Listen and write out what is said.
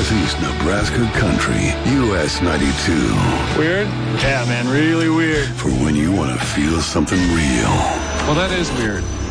Northeast Nebraska country. US 92. Weird? Yeah, man, really weird. For when you want to feel something real. Well, that is weird.